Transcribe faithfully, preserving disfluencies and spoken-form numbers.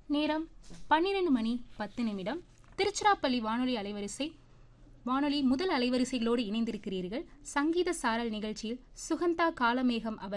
நேரம் பன்னிரண்டு மணி பத்து நிமிடம். திருச்சிராப்பள்ளி வானொலி அலைவரிசை வானொலி முதல் அலைவரிசைகளோடு இணைந்திருக்கிறீர்கள். சங்கீத சாரல் நிகழ்ச்சியில் சுகந்தா காலமேகம் அவர்